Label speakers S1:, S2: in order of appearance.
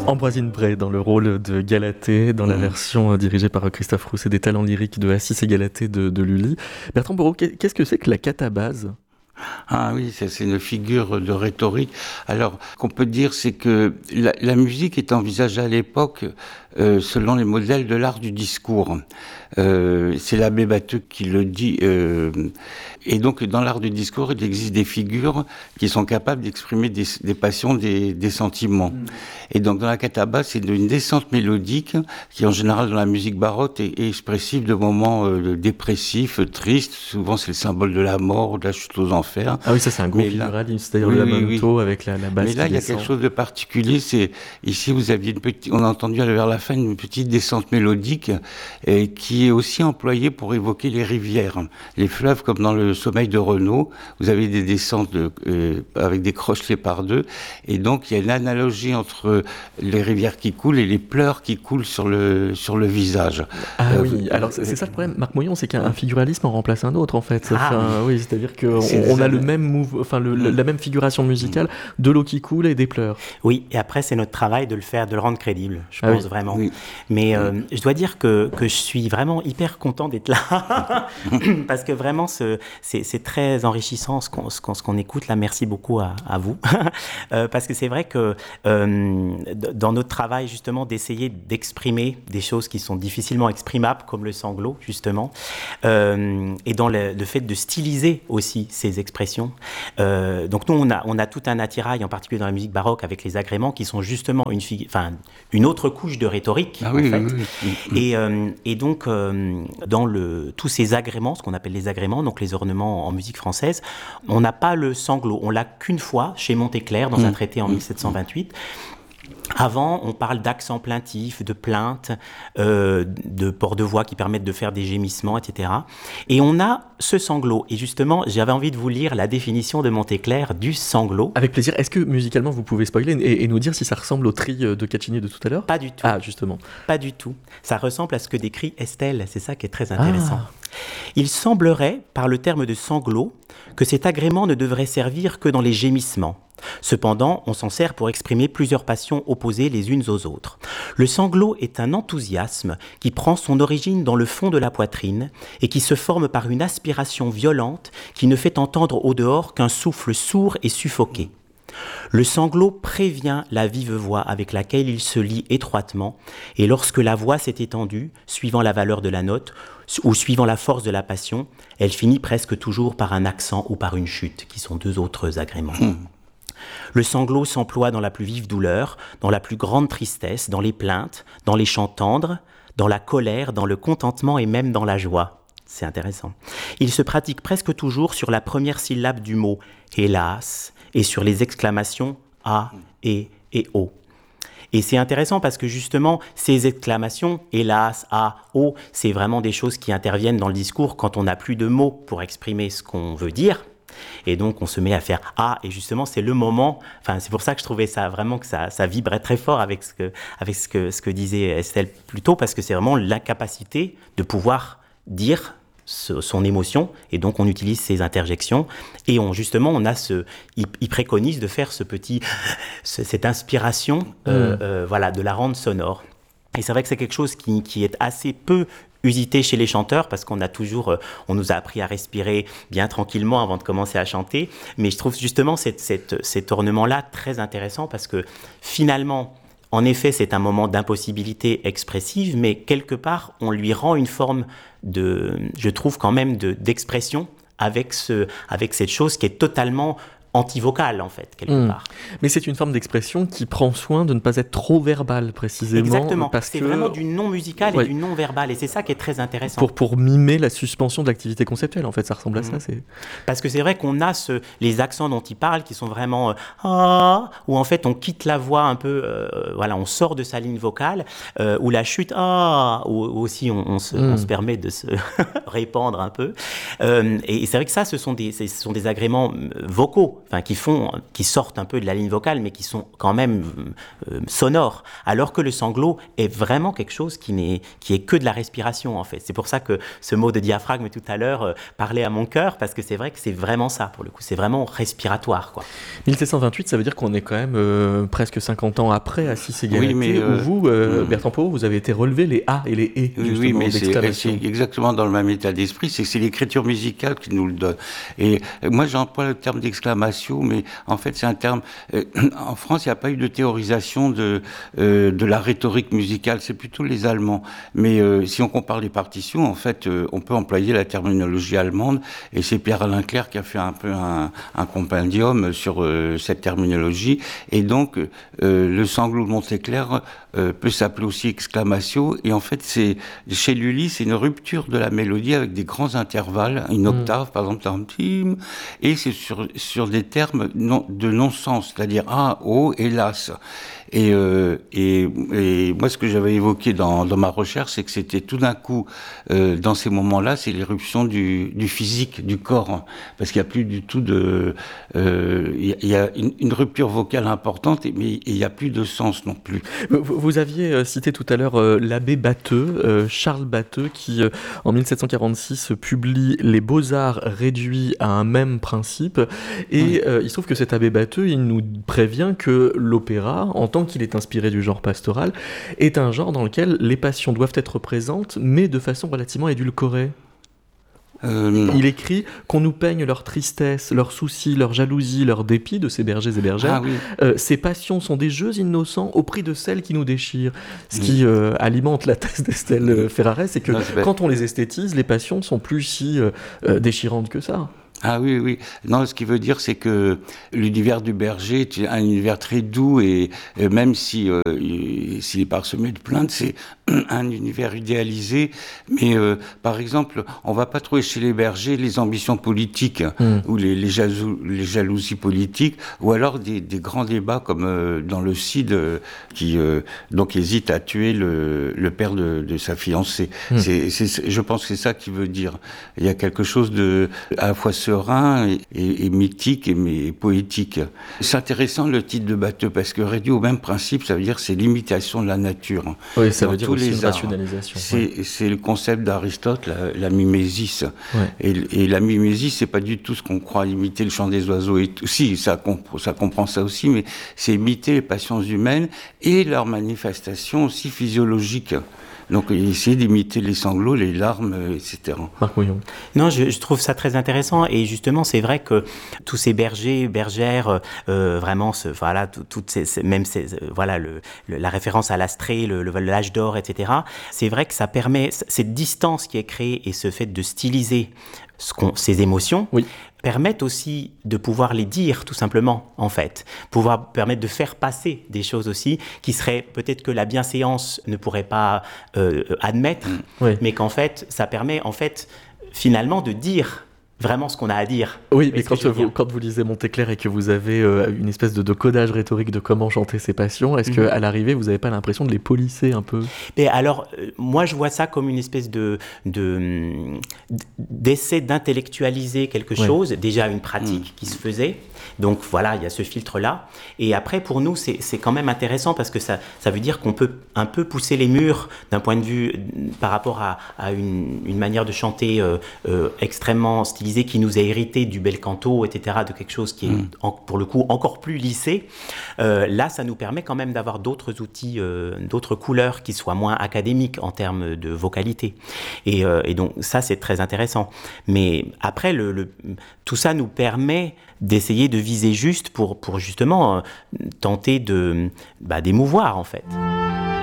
S1: Ambroisine Bray dans le rôle de Galatée, dans la version dirigée par Christophe Rousset des talents lyriques de Assis et Galatée de Lully. Bertrand Borot, qu'est-ce que c'est que la catabase ?
S2: Ah oui, c'est une figure de rhétorique. Alors, qu'on peut dire, c'est que la musique est envisagée à l'époque selon les modèles de l'art du discours. C'est l'abbé Batteux qui le dit. Et donc, dans l'art du discours, il existe des figures qui sont capables d'exprimer des passions, des sentiments. Et donc, dans la catabase, c'est une descente mélodique qui, en général, dans la musique baroque, est expressive de moments dépressifs, tristes. Souvent, c'est le symbole de la mort, de la chute aux enfers.
S1: Ah oui, ça, c'est un gros figuralisme, c'est-à-dire le lamento avec la basse.
S2: Mais là, il y a quelque chose de particulier. C'est ici, vous aviez on a entendu vers la fin une petite descente mélodique qui est aussi employée pour évoquer les rivières, les fleuves, comme dans le Sommeil de Renaud. Vous avez des descentes avec des crochelets par deux, et donc il y a une analogie entre les rivières qui coulent et les pleurs qui coulent sur le visage.
S1: Ah oui, alors c'est ça le problème, Marc Moyon, c'est qu'un figuralisme en remplace un autre en fait. Oui, c'est-à-dire qu'on a le même la même figuration musicale, de l'eau qui coule et des pleurs.
S3: Oui, et après c'est notre travail de le rendre crédible, je pense vraiment. Oui. Mais je dois dire que je suis vraiment hyper content d'être là parce que vraiment c'est très enrichissant ce qu'on écoute là. Merci beaucoup à vous parce que c'est vrai que dans notre travail justement d'essayer d'exprimer des choses qui sont difficilement exprimables comme le sanglot justement et dans le fait de styliser aussi ces expressions. Donc nous on a tout un attirail en particulier dans la musique baroque avec les agréments qui sont justement une autre couche de rhétorique en fait. Oui. Et donc dans tous ces agréments, ce qu'on appelle les agréments, donc les ornements en musique française, on n'a pas le sanglot, on l'a qu'une fois chez Montéclair dans un traité en 1728. Avant, on parle d'accents plaintifs, de plaintes, de ports de voix qui permettent de faire des gémissements, etc. Et on a ce sanglot. Et justement, j'avais envie de vous lire la définition de Montéclair du sanglot.
S1: Avec plaisir. Est-ce que musicalement, vous pouvez spoiler et nous dire si ça ressemble au tri de Caccini de tout à l'heure ?
S3: Pas du tout.
S1: Ah, justement.
S3: Pas du tout. Ça ressemble à ce que décrit Estelle. C'est ça qui est très intéressant. Il semblerait, par le terme de sanglot, que cet agrément ne devrait servir que dans les gémissements. Cependant, on s'en sert pour exprimer plusieurs passions opposées les unes aux autres. Le sanglot est un enthousiasme qui prend son origine dans le fond de la poitrine et qui se forme par une aspiration violente qui ne fait entendre au dehors qu'un souffle sourd et suffoqué. Le sanglot prévient la vive voix avec laquelle il se lie étroitement, et lorsque la voix s'est étendue, suivant la valeur de la note, ou suivant la force de la passion, elle finit presque toujours par un accent ou par une chute, qui sont deux autres agréments. Le sanglot s'emploie dans la plus vive douleur, dans la plus grande tristesse, dans les plaintes, dans les chants tendres, dans la colère, dans le contentement et même dans la joie. C'est intéressant. Il se pratique presque toujours sur la première syllabe du mot « hélas » et sur les exclamations « a » et « o ». Et c'est intéressant parce que justement, ces exclamations, hélas, ah, oh, c'est vraiment des choses qui interviennent dans le discours quand on n'a plus de mots pour exprimer ce qu'on veut dire. Et donc, on se met à faire ah, et justement, c'est le moment. Enfin, c'est pour ça que je trouvais ça vraiment que ça vibrait très fort avec ce que disait Estelle plus tôt, parce que c'est vraiment l'incapacité de pouvoir dire son émotion, et donc on utilise ces interjections, et il préconise de faire cette inspiration, de la rendre sonore. Et c'est vrai que c'est quelque chose qui est assez peu usité chez les chanteurs, parce qu'on nous a appris à respirer bien tranquillement avant de commencer à chanter, mais je trouve justement cet ornement-là très intéressant, parce que finalement, en effet, c'est un moment d'impossibilité expressive, mais quelque part, on lui rend une forme je trouve quand même d'expression avec cette chose qui est totalement antivocale, en fait, quelque part.
S1: Mais c'est une forme d'expression qui prend soin de ne pas être trop verbale, précisément.
S3: Exactement, c'est vraiment du non-musical et du non-verbal, et c'est ça qui est très intéressant.
S1: Pour mimer la suspension de l'activité conceptuelle, en fait, ça ressemble à ça.
S3: Parce que c'est vrai qu'on a les accents dont il parle, qui sont vraiment où en fait on quitte la voix un peu, on sort de sa ligne vocale, ou la chute, où aussi on se permet de se répandre un peu. Et c'est vrai que ça, ce sont des agréments vocaux, qui sortent un peu de la ligne vocale, mais qui sont quand même sonores, alors que le sanglot est vraiment quelque chose qui est que de la respiration, en fait. C'est pour ça que ce mot de diaphragme tout à l'heure parlait à mon cœur, parce que c'est vrai que c'est vraiment ça, pour le coup. C'est vraiment respiratoire, quoi.
S1: 1728, ça veut dire qu'on est quand même presque 50 ans après Assis Égalité, où vous, Bertrand Pau, vous avez été relevé les A et les E, justement,
S2: oui, mais
S1: d'exclamation.
S2: c'est exactement dans le même état d'esprit, c'est l'écriture musicale qui nous le donne. Et moi, j'emploie le terme d'exclamation, mais en fait, c'est un terme... en France, il n'y a pas eu de théorisation de la rhétorique musicale, c'est plutôt les Allemands. Mais si on compare les partitions, en fait, on peut employer la terminologie allemande, et c'est Pierre-Alain Clerc qui a fait un peu un compendium sur cette terminologie. Et donc, le sanglot de Montéclair peut s'appeler aussi exclamation, et en fait, chez Lully, c'est une rupture de la mélodie avec des grands intervalles, une octave, par exemple, tim, et c'est sur des termes de non-sens, c'est-à-dire ah, oh, hélas. Et moi, ce que j'avais évoqué dans ma recherche, c'est que c'était tout d'un coup, dans ces moments-là, c'est l'éruption du physique, du corps, hein, parce qu'il n'y a plus du tout il y a une rupture vocale importante, mais il n'y a plus de sens non plus.
S1: Vous aviez cité tout à l'heure l'abbé Batteux, Charles Batteux, qui en 1746 publie Les Beaux-Arts réduits à un même principe, et il se trouve que cet abbé Batteux, il nous prévient que l'opéra, en tant qu'il est inspiré du genre pastoral, est un genre dans lequel les passions doivent être présentes, mais de façon relativement édulcorée. Il écrit qu'on nous peigne leur tristesse, leurs soucis, leur jalousie, leur dépit de ces bergers et bergères. Ah, oui. Ces passions sont des jeux innocents au prix de celles qui nous déchirent. Ce qui alimente la thèse d'Estelle Ferraret, c'est que quand on les esthétise, les passions ne sont plus si déchirantes que ça.
S2: Ah oui, oui. Non, ce qui veut dire, c'est que l'univers du berger est un univers très doux, et même s'il est parsemé de plaintes, c'est un univers idéalisé. Mais par exemple, on va pas trouver chez les bergers les ambitions politiques ou les jalousies politiques, ou alors des grands débats comme dans le Cid qui donc hésite à tuer le père de sa fiancée. Je pense que c'est ça qui veut dire. Il y a quelque chose de à la fois serein et mythique et poétique. C'est intéressant le titre de Batteux, parce que réduit au même principe, ça veut dire c'est l'imitation de la nature.
S1: Oui, ça veut dire aussi une rationalisation.
S2: C'est le concept d'Aristote, la mimésis. Ouais. Et la mimésis, c'est pas du tout ce qu'on croit, imiter le chant des oiseaux. Et tout. Si, ça comprend ça aussi, mais c'est imiter les passions humaines et leurs manifestations aussi physiologiques. Donc, essayer d'imiter les sanglots, les larmes, etc.
S1: Marc Mouillon.
S3: Non, je trouve ça très intéressant. Et justement, c'est vrai que tous ces bergers, bergères, vraiment, voilà, voilà, la référence à l'Astrée, l'âge d'or, etc. C'est vrai que ça permet, cette distance qui est créée et ce fait de styliser ces émotions, oui, permettent aussi de pouvoir les dire, tout simplement, en fait. Permettre de faire passer des choses aussi qui seraient peut-être que la bienséance ne pourrait pas admettre, oui, mais qu'en fait, ça permet, en fait, finalement, de dire vraiment ce qu'on a à dire.
S1: Oui, mais quand vous lisez Montéclair et que vous avez une espèce de codage rhétorique de comment chanter ses passions, est-ce qu'à l'arrivée, vous n'avez pas l'impression de les polisser un peu ?
S3: Mais alors, moi, je vois ça comme une espèce d'essai d'intellectualiser quelque chose, déjà une pratique qui se faisait. Donc voilà, il y a ce filtre-là. Et après, pour nous, c'est quand même intéressant parce que ça veut dire qu'on peut un peu pousser les murs d'un point de vue par rapport à une manière de chanter extrêmement stylisée qui nous a hérité du bel canto, etc., de quelque chose qui est, pour le coup, encore plus lissé. Là, ça nous permet quand même d'avoir d'autres outils, d'autres couleurs qui soient moins académiques en termes de vocalité. Et donc, ça, c'est très intéressant. Mais après, tout ça nous permet d'essayer de viser juste pour justement tenter d'émouvoir, en fait.